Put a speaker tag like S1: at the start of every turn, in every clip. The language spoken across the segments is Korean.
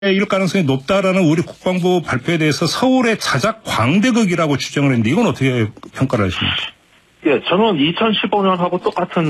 S1: 일 가능성이 높다라는 우리 국방부 발표에 대해서 서울의 자작 광대극이라고 추정을 했는데 이건 어떻게 평가를 하십니까?
S2: 예, 저는 2015년하고 똑같은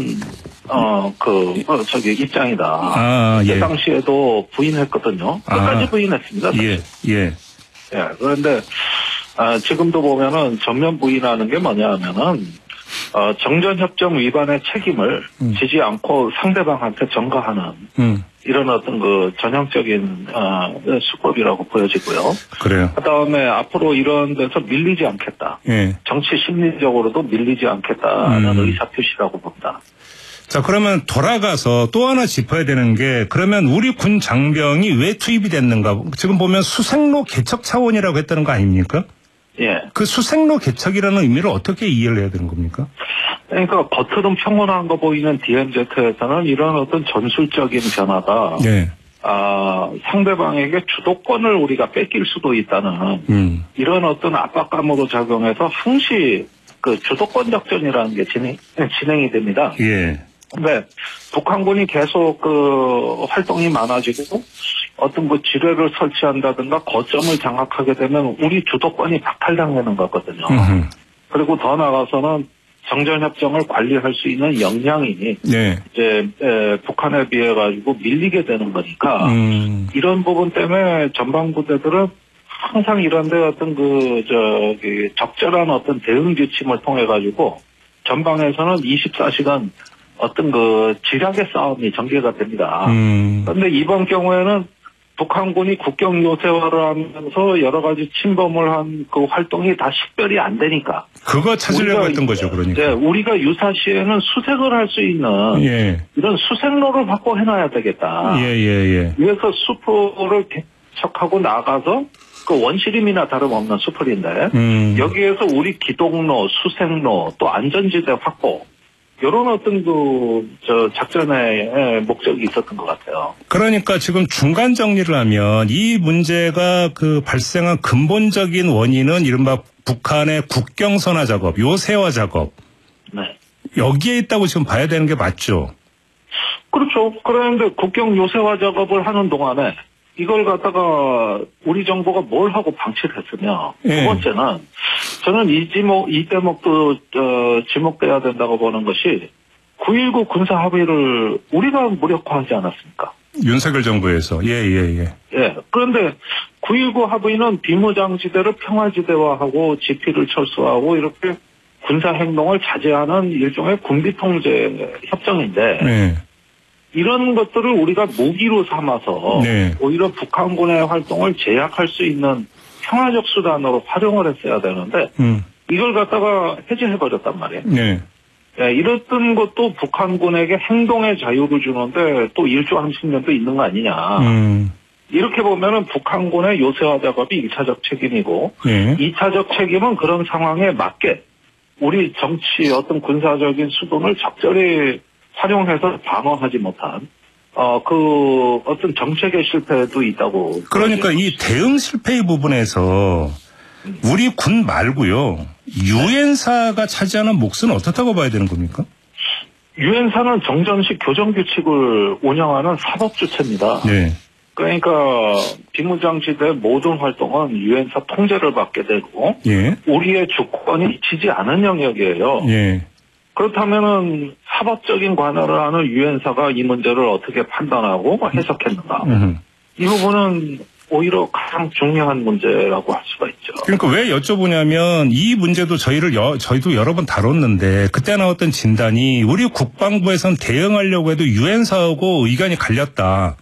S2: 입장이다.
S1: 예.
S2: 그 당시에도 부인했거든요. 끝까지 부인했습니다.
S1: 예.
S2: 그런데 지금도 보면은 전면 부인하는 게 뭐냐 하면은 정전협정 위반의 책임을 지지 않고 상대방한테 전가하는 이런 어떤 그 전형적인 수법이라고 보여지고요.
S1: 그래요.
S2: 그다음에 앞으로 이런 데서 밀리지 않겠다.
S1: 예.
S2: 정치 심리적으로도 밀리지 않겠다는 의사표시라고 봅니다.
S1: 자, 그러면 돌아가서 또 하나 짚어야 되는 게 그러면 우리 군 장병이 왜 투입이 됐는가? 지금 보면 수색로 개척 차원이라고 했다는 거 아닙니까?
S2: 예.
S1: 그 수색로 개척이라는 의미를 어떻게 이해를 해야 되는 겁니까?
S2: 그러니까 겉으로는 평온한 거 보이는 DMZ에서는 이런 어떤 전술적인 변화가
S1: 예.
S2: 상대방에게 주도권을 우리가 뺏길 수도 있다는 이런 어떤 압박감으로 작용해서 항시 그 주도권 작전이라는 게 진행이 됩니다.
S1: 예.
S2: 근데 북한군이 계속 그 활동이 많아지고 어떤 그 지뢰를 설치한다든가 거점을 장악하게 되면 우리 주도권이 박탈당하는 거거든요. 그리고 더 나아가서는 정전협정을 관리할 수 있는 역량이 이제 북한에 비해 가지고 밀리게 되는 거니까 이런 부분 때문에 전방부대들은 항상 이런데 어떤 적절한 어떤 대응 지침을 통해 가지고 전방에서는 24시간 어떤 그 지략의 싸움이 전개가 됩니다. 그런데 이번 경우에는 북한군이 국경 요새화를 하면서 여러 가지 침범을 한 그 활동이 다 식별이 안 되니까.
S1: 그거 찾으려고 했던 거죠, 그러니까.
S2: 네, 우리가 유사시에는 수색을 할 수 있는 이런 수색로를 확보해놔야 되겠다. 그래서 수포를 개척하고 나가서 그 원시림이나 다름없는 수풀인데 여기에서 우리 기동로, 수색로, 또 안전지대 확보 이런 어떤 작전의 목적이 있었던 것 같아요.
S1: 그러니까 지금 중간 정리를 하면 이 문제가 그 발생한 근본적인 원인은 이른바 북한의 국경선화 작업, 요새화 작업.
S2: 네.
S1: 여기에 있다고 지금 봐야 되는 게 맞죠?
S2: 그렇죠. 그런데 국경 요새화 작업을 하는 동안에 이걸 갖다가 우리 정부가 뭘 하고 방치를 했으며 두 번째는 저는 이 대목도 지목돼야 된다고 보는 것이 9.19 군사 합의를 우리가 무력화하지 않았습니까?
S1: 윤석열 정부에서. 예.
S2: 그런데 9.19 합의는 비무장지대를 평화지대화하고 지피를 철수하고 이렇게 군사 행동을 자제하는 일종의 군비통제 협정인데 이런 것들을 우리가 무기로 삼아서 오히려 북한군의 활동을 제약할 수 있는 평화적 수단으로 활용을 했어야 되는데 이걸 갖다가 해제해버렸단 말이에요. 이랬던 것도 북한군에게 행동의 자유를 주는데 또 일조함식면도 있는 거 아니냐. 이렇게 보면은 북한군의 요새화 작업이 1차적 책임이고 2차적 책임은 그런 상황에 맞게 우리 정치 어떤 군사적인 수단을 적절히 활용해서 방어하지 못한 어떤 정책의 실패도 있다고.
S1: 그러니까 이 대응 실패의 부분에서 우리 군 말고요. 유엔사가 차지하는 몫은 어떻다고 봐야 되는 겁니까?
S2: 유엔사는 정전식 교정규칙을 운영하는 사법주체입니다. 그러니까 비무장지대 모든 활동은 유엔사 통제를 받게 되고 우리의 주권이 지지 않은 영역이에요. 그렇다면은 사법적인 관할을 하는 유엔사가 이 문제를 어떻게 판단하고 해석했는가? 이 부분은 오히려 가장 중요한 문제라고 할 수가 있죠.
S1: 그러니까 왜 여쭤보냐면 이 문제도 저희도 여러 번 다뤘는데 그때 나왔던 진단이 우리 국방부에선 대응하려고 해도 유엔사하고 의견이 갈렸다.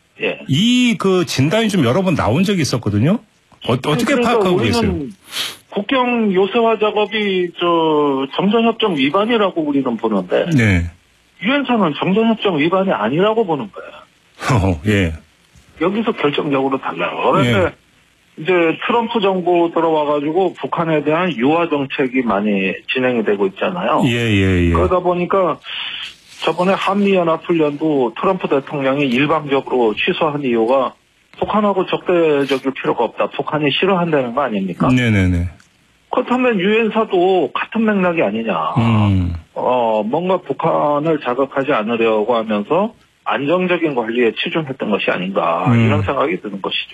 S1: 이 그 진단이 좀 여러 번 나온 적이 있었거든요. 어떻게 파악하고 계세요?
S2: 국경 요새화 작업이 정전협정 위반이라고 우리는 보는데 유엔사는 정전협정 위반이 아니라고 보는 거예요. 여기서 결정적으로 달라요. 그런데 이제 트럼프 정부 들어와가지고 북한에 대한 유화 정책이 많이 진행이 되고 있잖아요. 그러다 보니까 저번에 한미연합훈련도 트럼프 대통령이 일방적으로 취소한 이유가 북한하고 적대적일 필요가 없다. 북한이 싫어한다는 거 아닙니까? 그렇다면 유엔사도 같은 맥락이 아니냐. 뭔가 북한을 자극하지 않으려고 하면서 안정적인 관리에 치중했던 것이 아닌가 이런 생각이 드는 것이죠.